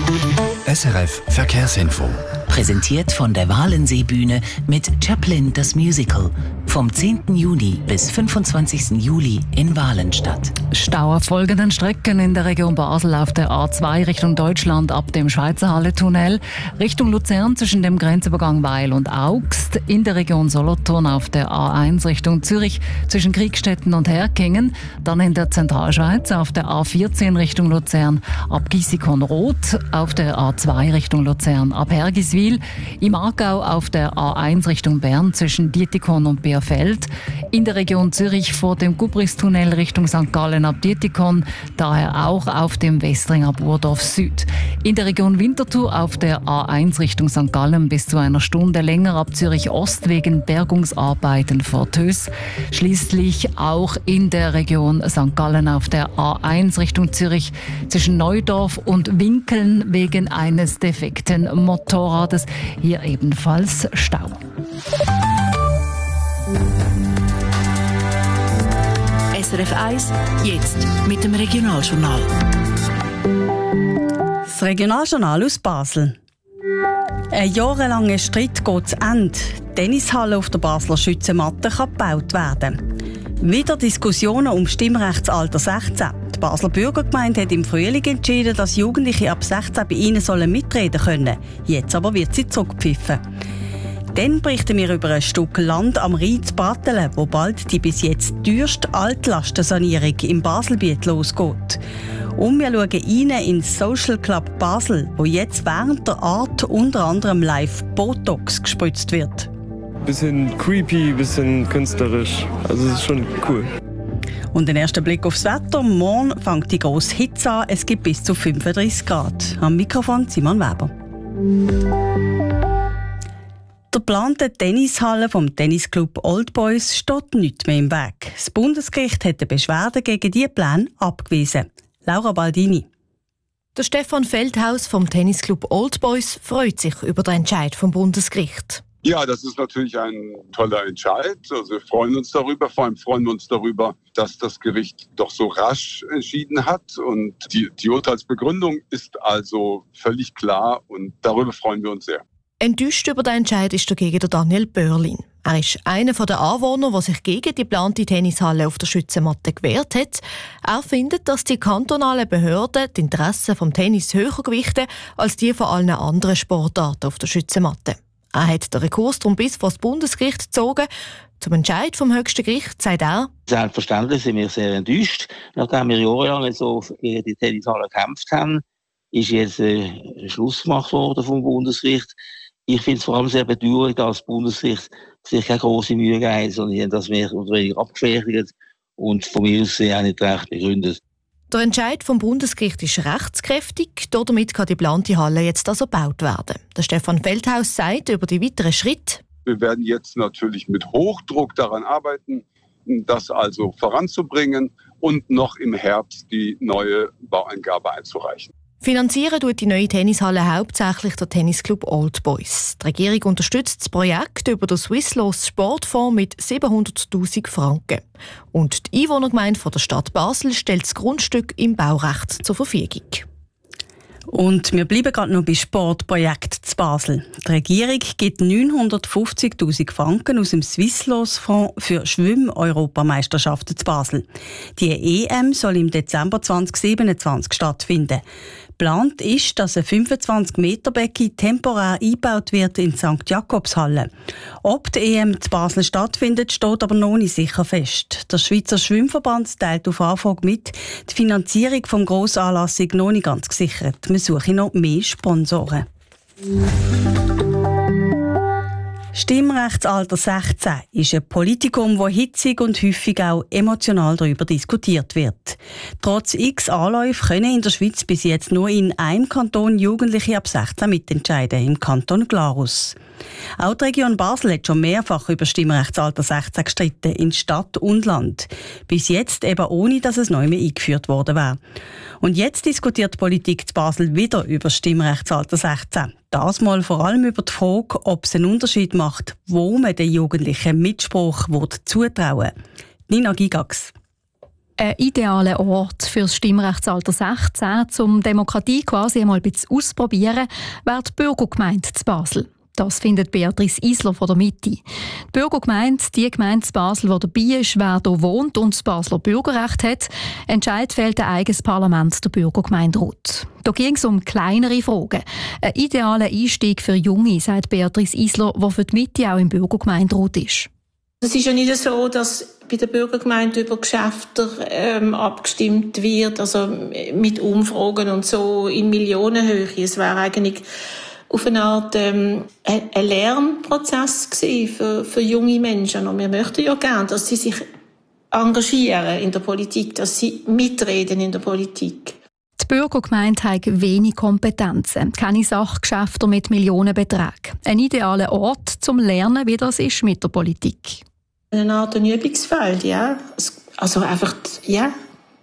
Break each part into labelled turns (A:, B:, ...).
A: SRF Verkehrsinfo.
B: Präsentiert von der Walensee-Bühne mit Chaplin das Musical. Vom 10. Juni bis 25. Juli in Walenstadt.
C: Stau auf folgenden Strecken in der Region Basel auf der A2 Richtung Deutschland ab dem Schweizerhalle-Tunnel, Richtung Luzern zwischen dem Grenzübergang Weil und Augst, in der Region Solothurn auf der A1 Richtung Zürich zwischen Kriegstetten und Herkingen, dann in der Zentralschweiz auf der A14 Richtung Luzern ab Gissikon-Roth, auf der A2 Richtung Luzern ab Hergiswil, im Aargau auf der A1 Richtung Bern zwischen Dietikon und Bierfeld, in der Region Zürich vor dem Gubristunnel Richtung St. Gallen ab Dietikon, daher auch auf dem Westring ab Urdorf Süd. In der Region Winterthur auf der A1 Richtung St. Gallen bis zu einer Stunde länger ab Zürich Ost wegen Bergungsarbeiten vor Tös. Schließlich auch in der Region St. Gallen auf der A1 Richtung Zürich zwischen Neudorf und Winkeln wegen eines defekten Motorrades. Hier ebenfalls Stau.
B: SRF 1, jetzt mit dem Regionaljournal.
D: Das Regionaljournal aus Basel. Ein jahrelanger Streit geht zu Ende. Die Tennishalle auf der Basler Schützenmatte kann gebaut werden. Wieder Diskussionen um Stimmrechtsalter 16. Die Basler Bürgergemeinde hat im Frühling entschieden, dass Jugendliche ab 16 bei ihnen mitreden können. Jetzt aber wird sie zurückgepfiffen. Dann berichten wir über ein Stück Land am Rhein zu Brattelen, wo bald die bis jetzt teuerste Altlastensanierung im Baselbiet losgeht. Und wir schauen rein ins Social Club Basel, wo jetzt während der Art unter anderem live Botox gespritzt wird.
E: Bisschen creepy, bisschen künstlerisch. Also es ist schon cool.
D: Und den ersten Blick aufs Wetter. Morgen fängt die grosse Hitze an. Es gibt bis zu 35 Grad. Am Mikrofon Simon Weber. Der geplante Tennishalle vom Tennisclub Old Boys steht nicht mehr im Weg. Das Bundesgericht hat eine Beschwerde gegen diese Pläne abgewiesen. Laura Baldini.
F: Der Stefan Feldhaus vom Tennisclub Old Boys freut sich über den Entscheid vom Bundesgericht.
G: Ja, das ist natürlich ein toller Entscheid. Also wir freuen uns darüber. Vor allem freuen wir uns darüber, dass das Gericht doch so rasch entschieden hat. Und die Urteilsbegründung ist also völlig klar und darüber freuen wir uns sehr.
F: Enttäuscht über den Entscheid ist dagegen der Daniel Börlin. Er ist einer der Anwohner, der sich gegen die geplante Tennishalle auf der Schützenmatte gewehrt hat. Er findet, dass die kantonalen Behörden die Interessen vom Tennis höher gewichten als die von allen anderen Sportarten auf der Schützenmatte. Er hat den Rekurs darum bis vor das Bundesgericht gezogen. Zum Entscheid vom höchsten Gericht sagt er:
H: Selbstverständlich sind wir sehr enttäuscht. Nachdem wir jahrelang so gegen die Tennishalle gekämpft haben, ist jetzt Schluss gemacht worden vom Bundesgericht. Ich finde es vor allem sehr bedauerlich, dass das Bundesgericht sich keine grosse Mühe gegeben, sondern dass wir unter weniger abgefertigt und von mir aus auch nicht recht begründet.
F: Der Entscheid vom Bundesgericht ist rechtskräftig. Damit kann die geplante Halle jetzt also gebaut werden. Der Stefan Feldhaus sagt über die weiteren Schritte:
G: Wir werden jetzt natürlich mit Hochdruck daran arbeiten, das also voranzubringen und noch im Herbst die neue Baueingabe einzureichen.
F: Finanzieren tut die neue Tennishalle hauptsächlich der Tennisclub Old Boys. Die Regierung unterstützt das Projekt über den Swisslos Sportfonds mit 700'000 Franken. Und die Einwohnergemeinde der Stadt Basel stellt das Grundstück im Baurecht zur Verfügung.
D: Und wir bleiben gerade noch bei Sportprojekten zu Basel. Die Regierung gibt 950'000 Franken aus dem Swisslos-Fonds für Schwimm-Europameisterschaften zu Basel. Die EM soll im Dezember 2027 stattfinden. Geplant ist, dass ein 25-Meter-Becken temporär eingebaut wird in die St. Jakobshalle. Ob die EM zu Basel stattfindet, steht aber noch nicht sicher fest. Der Schweizer Schwimmverband teilt auf Anfrage mit, die Finanzierung des Grossanlasses sei noch nicht ganz gesichert. Wir suchen noch mehr Sponsoren. Stimmrechtsalter 16 ist ein Politikum, das hitzig und häufig auch emotional darüber diskutiert wird. Trotz x Anläufe können in der Schweiz bis jetzt nur in einem Kanton Jugendliche ab 16 mitentscheiden, im Kanton Glarus. Auch die Region Basel hat schon mehrfach über Stimmrechtsalter 16 gestritten, in Stadt und Land. Bis jetzt eben ohne, dass es neu mehr eingeführt worden wäre. Und jetzt diskutiert die Politik zu Basel wieder über Stimmrechtsalter 16. Das mal vor allem über die Frage, ob es einen Unterschied macht, wo man den Jugendlichen Mitspruch zutrauen will. Nina Gigax.
A: Ein idealer Ort für das Stimmrechtsalter 16, um Demokratie quasi einmal ein bisschen auszuprobieren, wäre die Bürgergemeinde zu Basel. Das findet Beatrice Isler von der Mitte. Die Bürgergemeinde, die Gemeinde zu Basel, die dabei ist, wer hier wohnt und das Basler Bürgerrecht hat, entscheidet, fällt ein eigenes Parlament der Bürgergemeinderat. Da ging es um kleinere Fragen. Ein idealer Einstieg für Junge, sagt Beatrice Isler, die für die Mitte auch im Bürgergemeinderat ist.
I: Es ist ja nicht so, dass bei der Bürgergemeinde über Geschäfte abgestimmt wird, also mit Umfragen und so in Millionenhöhe. Es wäre eigentlich auf eine Art ein Lernprozess gewesen für junge Menschen. Und wir möchten ja gerne, dass sie sich engagieren in der Politik, dass sie mitreden in der Politik.
A: Die Bürgergemeinde hat wenig Kompetenzen, keine Sachgeschäfte mit Millionenbeträgen. Ein idealer Ort zum Lernen, wie das ist mit der Politik.
I: Eine Art Übungsfeld, ja. Also einfach, ja.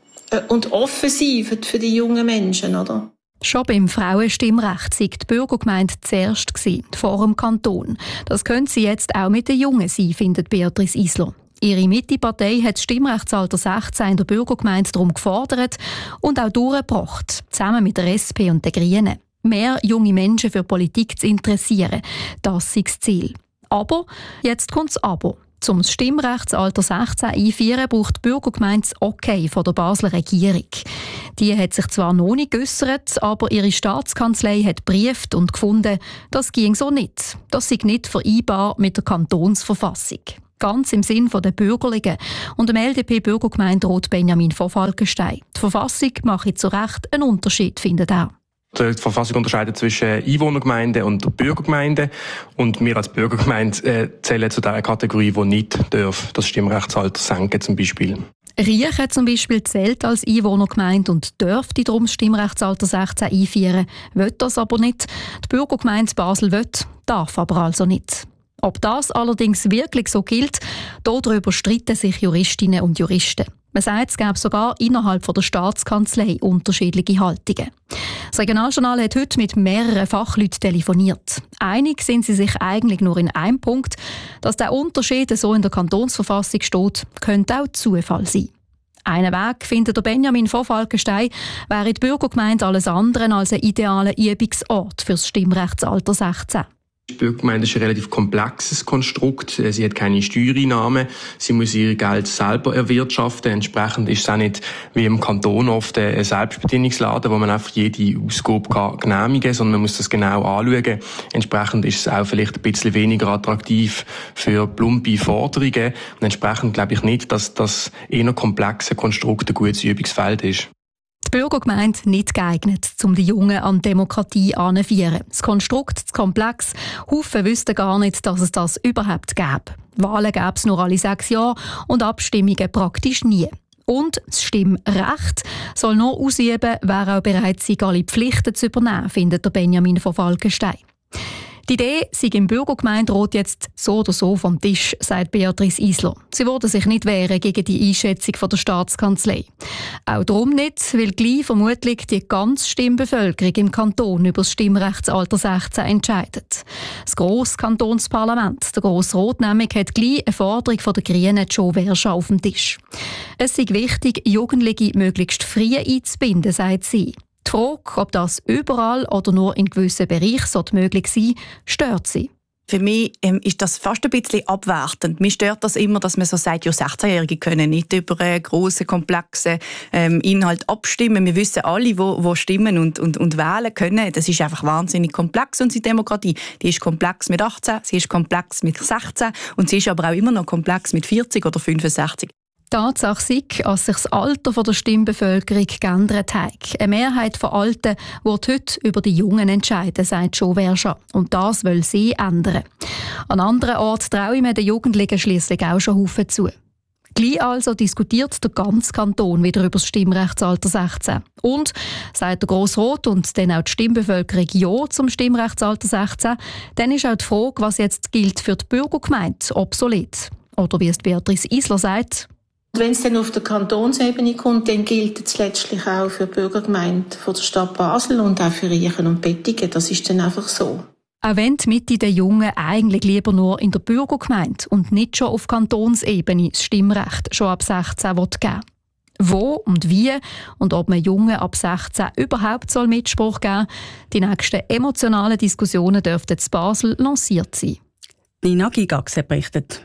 I: Und offen sein für die jungen Menschen, oder?
A: Schon beim Frauenstimmrecht sei die Bürgergemeinde zuerst gewesen, vor dem Kanton. Das könnte sie jetzt auch mit den Jungen sein, findet Beatrice Isler. Ihre Mitte-Partei hat das Stimmrechtsalter 16 in der Bürgergemeinde darum gefordert und auch durchgebracht, zusammen mit der SP und den Grünen. Mehr junge Menschen für Politik zu interessieren, das sei das Ziel. Aber, jetzt kommt das Aber. Um das Stimmrechtsalter 16 einzuführen, braucht die Bürgergemeinde das Okay von der Basler Regierung. Die hat sich zwar noch nicht geäussert, aber ihre Staatskanzlei hat gebrieft und gefunden, das ging so nicht. Das sei nicht vereinbar mit der Kantonsverfassung. Ganz im Sinn der Bürgerlichen und dem LDP-Bürgergemeinderat Benjamin von Falkenstein. Die Verfassung mache zu Recht einen Unterschied, findet er.
J: Die Verfassung unterscheidet zwischen Einwohnergemeinden und Bürgergemeinden. Und wir als Bürgergemeinde zählen zu der Kategorie, die nicht das Stimmrechtsalter senken zum Beispiel.
A: Riechen zum Beispiel zählt als Einwohnergemeinde und dürfte darum das Stimmrechtsalter 16 einführen, will das aber nicht. Die Bürgergemeinde Basel will, darf aber also nicht. Ob das allerdings wirklich so gilt, darüber streiten sich Juristinnen und Juristen. Man sagt, es gäbe sogar innerhalb der Staatskanzlei unterschiedliche Haltungen. Das Regionaljournal hat heute mit mehreren Fachleuten telefoniert. Einig sind sie sich eigentlich nur in einem Punkt, dass der Unterschied so in der Kantonsverfassung steht, könnte auch Zufall sein. Einen Weg, findet der Benjamin von Falkenstein, wäre die Bürgergemeinde alles andere als ein idealer Übungsort für das Stimmrechtsalter 16.
J: Die Bürgergemeinde ist ein relativ komplexes Konstrukt. Sie hat keine Steuereinnahmen. Sie muss ihr Geld selber erwirtschaften. Entsprechend ist es auch nicht wie im Kanton oft ein Selbstbedienungsladen, wo man einfach jede Ausgabe genehmigen kann, sondern man muss das genau anschauen. Entsprechend ist es auch vielleicht ein bisschen weniger attraktiv für plumpe Forderungen. Und entsprechend glaube ich nicht, dass das eher komplexe Konstrukt ein gutes Übungsfeld ist.
A: Die Bürgergemeinde nicht geeignet, um die Jungen an Demokratie anzuführen. Das Konstrukt zu komplex. Haufen wüssten gar nicht, dass es das überhaupt gäbe. Wahlen gäbe es nur alle 6 Jahre und Abstimmungen praktisch nie. Und das Stimmrecht soll nur ausüben, wer auch bereit sei, alle Pflichten zu übernehmen, findet der Benjamin von Falkenstein. Die Idee sei im Bürgergemeinderat jetzt so oder so vom Tisch, sagt Beatrice Isler. Sie würde sich nicht wehren gegen die Einschätzung von der Staatskanzlei. Auch darum nicht, weil gleich vermutlich die ganze Stimmbevölkerung im Kanton über das Stimmrechtsalter 16 entscheidet. Das grosse Kantonsparlament, der Grosse Rat nämlich, hat gleich eine Forderung von der Grünen Jo Verscha auf dem Tisch. Es sei wichtig, Jugendliche möglichst früh einzubinden, sagt sie. Die Frage, ob das überall oder nur in gewissen Bereichen möglich sein soll, stört sie.
K: Für mich ist das fast ein bisschen abwertend. Mir stört das immer, dass man so sagt, ja, 16-Jährige können nicht über einen grossen, komplexen Inhalt abstimmen. Wir wissen alle, wo stimmen und wählen können. Das ist einfach wahnsinnig komplex, unsere Demokratie. Die ist komplex mit 18, sie ist komplex mit 16 und sie ist aber auch immer noch komplex mit 40 oder 65.
A: Tatsache sei, dass sich das Alter der Stimmbevölkerung geändert hat. Eine Mehrheit von Alten wird heute über die Jungen entscheiden, sagt Jo Verscha. Und das will sie ändern. An anderen Orten traue ich mir den Jugendlichen schliesslich auch schon Haufen zu. Gleich also diskutiert der ganze Kanton wieder über das Stimmrechtsalter 16. Und, sagt der Grosse Rat und dann auch die Stimmbevölkerung Ja zum Stimmrechtsalter 16, dann ist auch die Frage, was jetzt gilt für die Bürgergemeinde, obsolet. Oder wie es Beatrice Isler sagt:
I: Wenn es dann auf der Kantonsebene kommt, dann gilt es letztlich auch für die Bürgergemeinde von der Stadt Basel und auch für Riechen und Bettigen. Das ist dann einfach so.
A: Auch wenn die Mitte der Jungen eigentlich lieber nur in der Bürgergemeinde und nicht schon auf Kantonsebene das Stimmrecht schon ab 16 geben will. Wo und wie und ob man Jungen ab 16 überhaupt Mitspruch geben soll. Die nächsten emotionalen Diskussionen dürften in Basel lanciert sein.
D: Nina Gigax berichtet.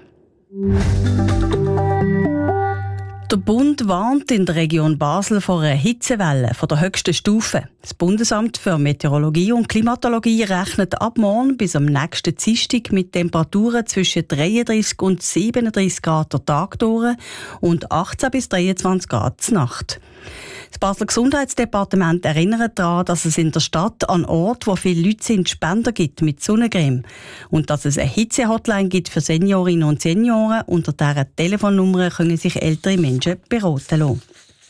D: Der Bund warnt in der Region Basel vor einer Hitzewelle von der höchsten Stufe. Das Bundesamt für Meteorologie und Klimatologie rechnet ab morgen bis am nächsten Dienstag mit Temperaturen zwischen 33 und 37 Grad der Tag durch und 18 bis 23 Grad zur Nacht. Das Basler Gesundheitsdepartement erinnert daran, dass es in der Stadt an Orten, wo viele Leute sind, Spender gibt mit Sonnencreme und dass es eine Hitzehotline gibt für Seniorinnen und Senioren. Unter dieser Telefonnummer können sich ältere Menschen beraten lassen.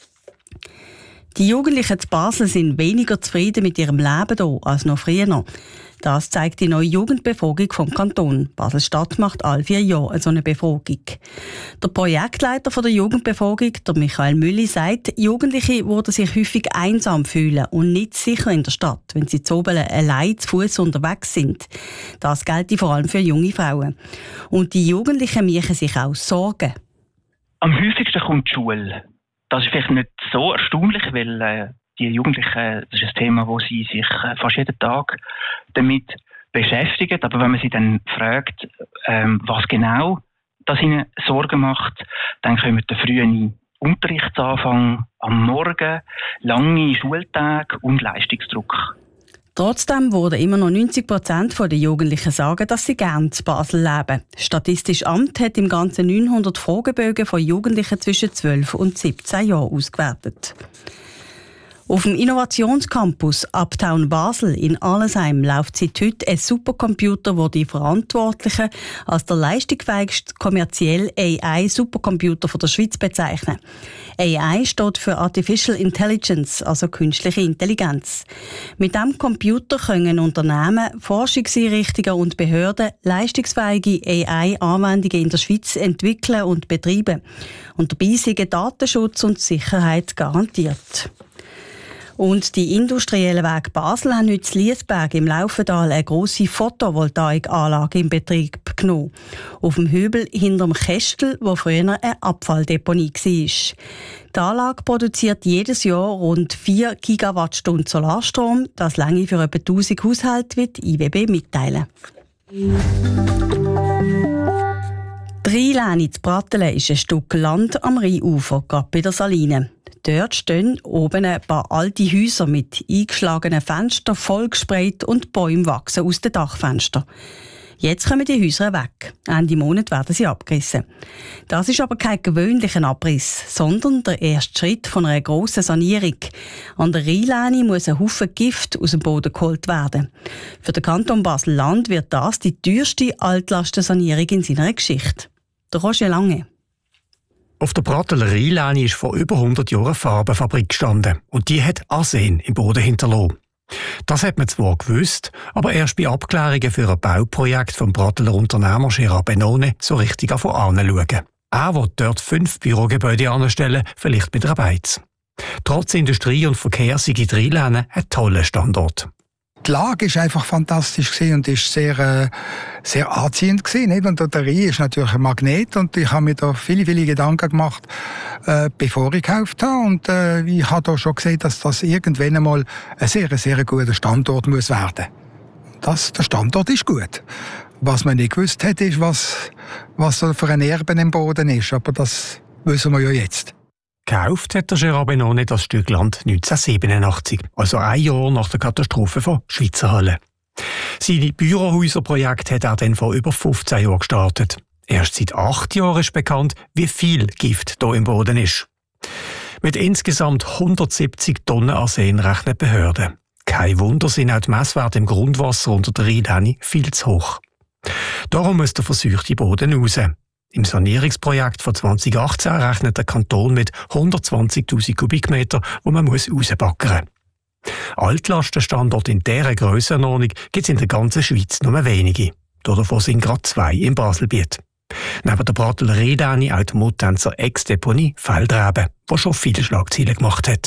D: Die Jugendlichen in Basel sind weniger zufrieden mit ihrem Leben hier als noch früher. Das zeigt die neue Jugendbefragung vom Kanton. Basel-Stadt macht alle 4 Jahre so eine Befragung. Der Projektleiter der Jugendbefragung, der Michael Mülli, sagt, Jugendliche würden sich häufig einsam fühlen und nicht sicher in der Stadt, wenn sie zu Obelen allein zu Fuß unterwegs sind. Das gilt vor allem für junge Frauen. Und die Jugendlichen machen sich auch Sorgen.
L: Am häufigsten kommt die Schule. Das ist vielleicht nicht so erstaunlich, weil die Jugendlichen, das ist ein Thema, wo sie sich fast jeden Tag damit beschäftigen. Aber wenn man sie dann fragt, was genau das ihnen Sorgen macht, dann kommen der frühe Unterrichtsanfang am Morgen, lange Schultage und Leistungsdruck.
D: Trotzdem würden immer noch 90% der Jugendlichen sagen, dass sie gerne in Basel leben. Das Statistische Amt hat im Ganzen 900 Fragebögen von Jugendlichen zwischen 12 und 17 Jahren ausgewertet. Auf dem Innovationscampus Uptown Basel in Allesheim läuft seit heute ein Supercomputer, wo die Verantwortlichen als der leistungsfähigste kommerzielle AI-Supercomputer der Schweiz bezeichnen. AI steht für Artificial Intelligence, also künstliche Intelligenz. Mit diesem Computer können Unternehmen, Forschungseinrichtungen und Behörden leistungsfähige AI-Anwendungen in der Schweiz entwickeln und betreiben. Und dabei sind Datenschutz und Sicherheit garantiert. Und die industriellen Werke Basel haben heute in Liesberg im Laufental eine grosse Photovoltaikanlage in Betrieb genommen. Auf dem Hügel hinterm Kästel, wo früher eine Abfalldeponie war. Die Anlage produziert jedes Jahr rund 4 Gigawattstunden Solarstrom. Das reiche für etwa 1000 Haushalte, wie die IWB mitteilen. Die Rheinläni zu Brattelen ist ein Stück Land am Rheinufer, gerade bei der Saline. Dort stehen oben ein paar alte Häuser mit eingeschlagenen Fenstern, vollgesprayt und Bäume wachsen aus den Dachfenstern. Jetzt kommen die Häuser weg. Ende Monat werden sie abgerissen. Das ist aber kein gewöhnlicher Abriss, sondern der erste Schritt von einer grossen Sanierung. An der Rheinläni muss ein Haufen Gift aus dem Boden geholt werden. Für den Kanton Basel-Land wird das die teuerste Altlastensanierung in seiner Geschichte. Der Roger Lange.
M: Auf der Bratteler Rheinläni ist vor über 100 Jahren eine Farbenfabrik gestanden und die hat Arsen im Boden hinterlassen. Das hat man zwar gewusst, aber erst bei Abklärungen für ein Bauprojekt vom Bratteler Unternehmer Gerard Benone so richtig anschauen. Er will dort 5 Bürogebäude anstellen, vielleicht mit einer Beiz. Trotz Industrie und Verkehr sei die Rheinläni ein toller Standort.
N: Die Lage war einfach fantastisch und ist sehr anziehend gewesen, nicht? Und der Rhein ist natürlich ein Magnet und ich habe mir da viele Gedanken gemacht, bevor ich gekauft habe. Und ich habe da schon gesehen, dass das irgendwann einmal ein sehr guter Standort muss werden. Der Standort ist gut. Was man nicht gewusst hat, ist, was so für ein Erben im Boden ist. Aber das wissen wir ja jetzt.
M: Gekauft hat der Gerard Benone das Stück Land 1987, also ein Jahr nach der Katastrophe von Schweizer Halle. Seine Bürohäuserprojekte hat er dann vor über 15 Jahren gestartet. Erst seit 8 Jahren ist bekannt, wie viel Gift hier im Boden ist. Mit insgesamt 170 Tonnen Arsen rechnen Behörden. Kein Wunder sind auch die Messwerte im Grundwasser unter der Rheinläni viel zu hoch. Darum muss der verseuchte Boden raus. Im Sanierungsprojekt von 2018 rechnet der Kanton mit 120'000 Kubikmeter, die man rausbackern muss. Altlastenstandorte in dieser Grössenordnung gibt es in der ganzen Schweiz nur wenige. Davon sind gerade 2 im Baselbiet. Neben der Bratteler Rheinläni auch die Muttenzer Ex-Deponie Feldreben, die schon viele Schlagzeilen gemacht hat.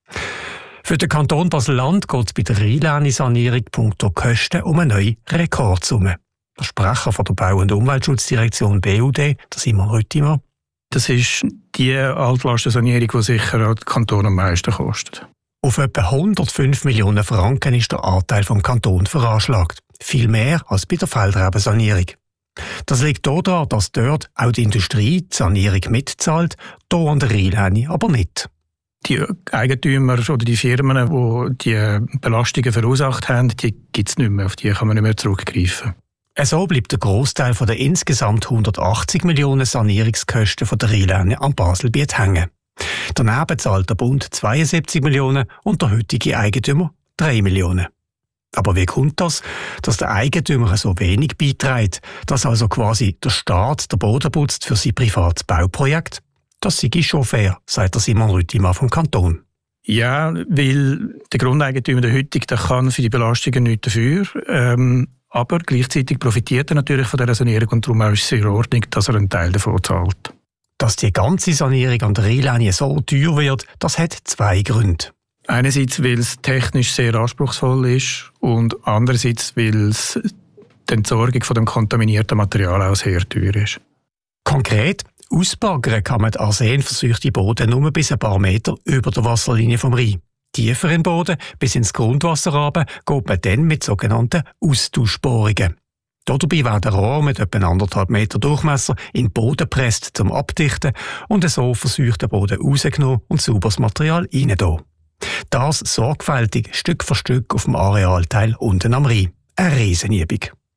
M: Für den Kanton Basel-Land geht es bei der Rheinläni-Sanierung punkto Kosten um eine neue Rekordsumme. Der Sprecher von der Bau- und Umweltschutzdirektion BUD, der Simon Rüttimer.
O: Das ist die Altlastensanierung, die sicher den Kanton am meisten kostet.
M: Auf etwa 105 Millionen Franken ist der Anteil vom Kanton veranschlagt. Viel mehr als bei der Feldrebensanierung. Das liegt daran, dass dort auch die Industrie die Sanierung mitzahlt, hier an der Rheinlinie aber nicht.
O: Die Eigentümer oder die Firmen, die die Belastungen verursacht haben, die gibt es nicht mehr, auf die kann man nicht mehr zurückgreifen.
M: So bleibt der Grossteil der insgesamt 180 Millionen Sanierungskosten von der Rheinlinie am Baselbiet hängen. Daneben zahlt der Bund 72 Millionen und der heutige Eigentümer 3 Millionen. Aber wie kommt das, dass der Eigentümer so wenig beiträgt, dass also quasi der Staat den Boden putzt für sein privates Bauprojekt? Das sei schon fair, sagt der Simon Rüttimann vom Kanton.
O: Ja, weil der Grundeigentümer, der heutige, der kann für die Belastungen nichts dafür. Aber gleichzeitig profitiert er natürlich von dieser Sanierung und darum ist es in Ordnung, dass er einen Teil davon zahlt.
M: Dass die ganze Sanierung an der Rheinlinie so teuer wird, das hat zwei Gründe.
O: Einerseits, weil es technisch sehr anspruchsvoll ist und andererseits, weil es die Entsorgung von dem kontaminierten Material auch sehr teuer ist.
M: Konkret, ausbaggern kann man den arsenverseuchten Boden nur bis ein paar Meter über der Wasserlinie vom Rhein. Tiefer im Boden, bis ins Grundwasser runter, geht man dann mit sogenannten Austauschbohrungen. Dabei werden Rohre mit etwa 1,5 Meter Durchmesser in den Boden gepresst zum Abdichten und so verseuchten Boden rausgenommen und sauberes Material rein. Das sorgfältig Stück für Stück auf dem Arealteil unten am Rhein. Eine Riesenübung.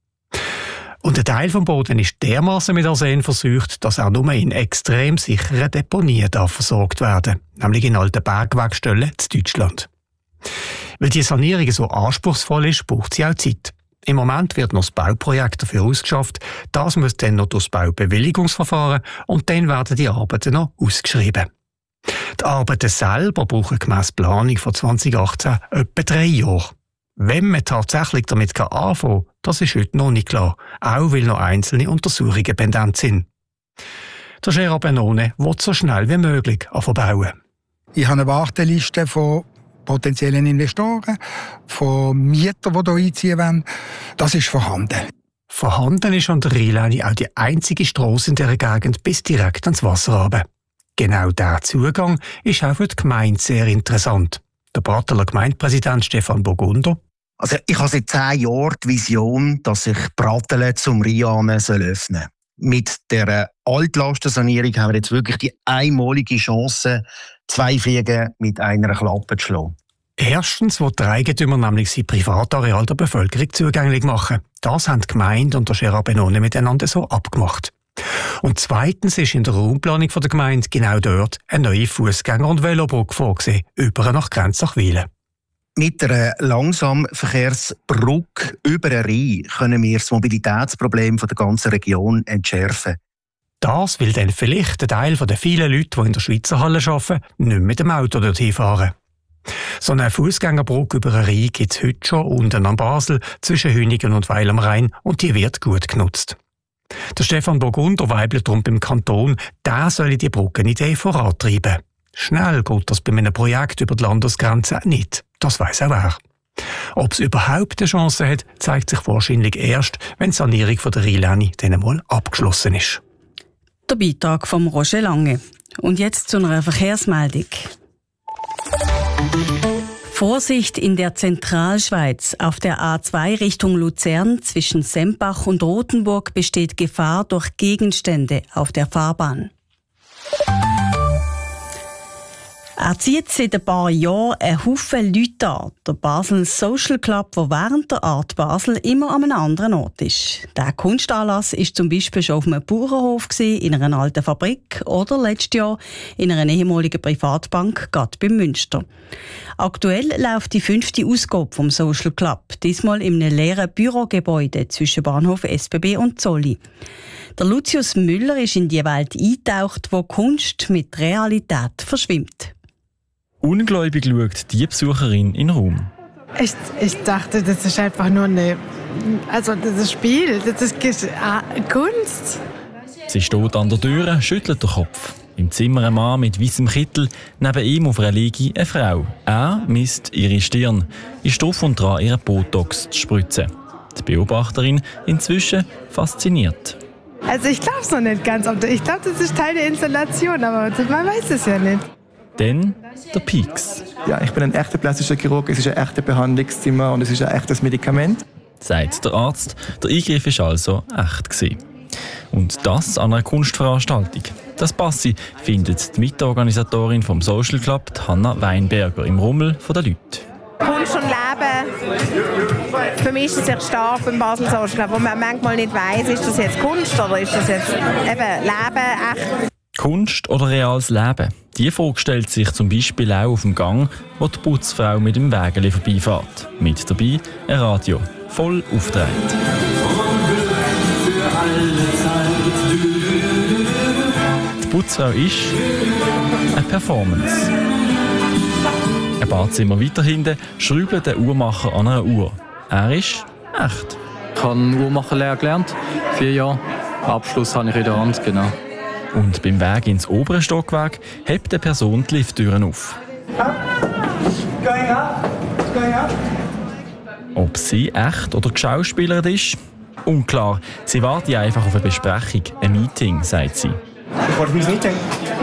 M: Und ein Teil vom Boden ist dermaßen mit Arsen verseucht, dass er nur in extrem sicheren Deponien versorgt werden darf, nämlich in alten Bergwerkstellen in Deutschland. Weil die Sanierung so anspruchsvoll ist, braucht sie auch Zeit. Im Moment wird noch das Bauprojekt dafür ausgeschafft, das muss dann noch durchs Baubewilligungsverfahren und dann werden die Arbeiten noch ausgeschrieben. Die Arbeiten selber brauchen gemäss Planung von 2018 etwa 3 Jahre. Wenn man tatsächlich damit anfangen kann, das ist heute noch nicht klar, auch weil noch einzelne Untersuchungen pendent sind. Der Gerard Benone will so schnell wie möglich bauen.
N: Ich habe eine Warteliste von potenziellen Investoren, von Mietern, die hier einziehen wollen. Das ist vorhanden.
M: Vorhanden ist an der Rheinlinie auch die einzige Strasse in dieser Gegend bis direkt ans Wasser runter. Genau dieser Zugang ist auch für die Gemeinde sehr interessant. Der Brateler Gemeindepräsident Stefan Burgunder.
P: Also ich habe seit 10 Jahren die Vision, dass sich Pratteln zum Rhein öffnen soll. Mit der Altlastensanierung haben wir jetzt wirklich die einmalige Chance, 2 Fliegen mit einer Klappe zu schlagen.
M: Erstens will der Eigentümer nämlich sein Privatareal der Bevölkerung zugänglich machen. Das haben die Gemeinde und der Gerard Benone miteinander so abgemacht. Und zweitens ist in der Raumplanung der Gemeinde genau dort eine neue Fußgänger- und Velobrücke vorgesehen, über nach Grenzachwilen.
P: Mit einer Langsamverkehrsbrücke über den Rhein können wir das Mobilitätsproblem der ganzen Region entschärfen.
M: Das will dann vielleicht ein Teil der vielen Leute, die in der Schweizer Halle arbeiten, nicht mit dem Auto dorthin fahren. So eine Fußgängerbrücke über den Rhein gibt es heute schon unten an Basel zwischen Hüningen und Weil am Rhein und die wird gut genutzt. Der Stefan Burgunder weibelt darum beim Kanton, der soll die Brückenidee vorantreiben. Schnell geht das bei einem Projekt über die Landesgrenze nicht. Das weiss auch er. Ob es überhaupt eine Chance hat, zeigt sich wahrscheinlich erst, wenn die Sanierung von der Rheinlinie dann einmal abgeschlossen ist.
D: Der Beitrag von Roger Lange. Und jetzt zu einer Verkehrsmeldung. Vorsicht in der Zentralschweiz. Auf der A2 Richtung Luzern zwischen Sempach und Rothenburg besteht Gefahr durch Gegenstände auf der Fahrbahn. Er zieht seit ein paar Jahren einen Haufen Leute an. Der Basel Social Club, der während der Art Basel immer an einem anderen Ort ist. Der Kunstanlass war zum Beispiel schon auf einem Bauernhof, in einer alten Fabrik oder letztes Jahr in einer ehemaligen Privatbank, gerade beim Münster. Aktuell läuft die 5. Ausgabe vom Social Club, diesmal in einem leeren Bürogebäude zwischen Bahnhof SBB und Zolli. Der Lucius Müller ist in die Welt eingetaucht, wo Kunst mit Realität verschwimmt.
Q: Ungläubig schaut die Besucherin in den Raum.
R: Ich dachte, das ist einfach nur das ist Spiel, das ist Kunst.
Q: Sie steht an der Tür, schüttelt den Kopf. Im Zimmer ein Mann mit weißem Kittel, neben ihm auf einer Liege eine Frau. Er misst ihre Stirn, ist drauf und dran, ihren Botox zu spritzen. Die Beobachterin inzwischen fasziniert.
R: Also ich glaube es noch nicht ganz. Ich glaube, das ist Teil der Installation, aber man weiß es ja nicht.
Q: Dann der Pieks.
S: Ja, ich bin ein echter plastischer Chirurg, es ist ein echtes Behandlungszimmer und es ist ein echtes Medikament.
Q: Sagt der Arzt, der Eingriff war also echt gewesen. Und das an einer Kunstveranstaltung. Das passe, findet die Mitorganisatorin vom Social Club, Hanna Weinberger, im Rummel der Leute.
T: Kunst und Leben, für mich ist es sehr stark beim Basel Social Club, wo man manchmal nicht weiss, ist das jetzt Kunst oder ist das jetzt eben Leben, echt.
Q: Kunst oder reales Leben? Die Frage stellt sich zum Beispiel auch auf dem Gang, wo die Putzfrau mit dem Wägeli vorbeifährt. Mit dabei ein Radio, voll aufgedreht. Die Putzfrau ist eine Performance. Ein paar Zimmer weiter hinten schraubt der Uhrmacher an einer Uhr. Er ist echt.
U: Ich habe Uhrmacherlehre gelernt, 4 Jahre. Abschluss habe ich in der Hand, genau.
Q: Und beim Weg ins obere Stockwerk hebt die Person die Lifttüren auf. Ob sie echt oder geschauspielert ist? Unklar. Sie wartet einfach auf eine Besprechung, ein Meeting, sagt sie.
S: Ich wollte mein Meeting.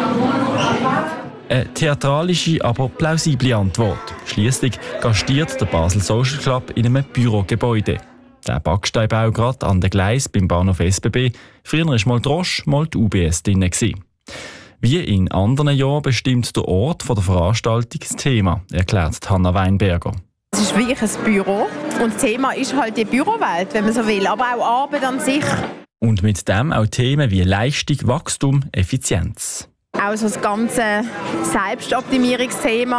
Q: Eine theatralische, aber plausible Antwort. Schliesslich gastiert der Basel Social Club in einem Bürogebäude. Der Backsteinbau gerade an den Gleis beim Bahnhof SBB. Früher war mal die Roche, mal die UBS drin. Wie in anderen Jahren bestimmt der Ort der Veranstaltung das Thema, erklärt Hanna Weinberger.
T: Es ist wirklich ein Büro und das Thema ist halt die Bürowelt, wenn man so will, aber auch Arbeit an sich.
Q: Und mit dem auch Themen wie Leistung, Wachstum, Effizienz.
T: Auch so das ganze Selbstoptimierungsthema.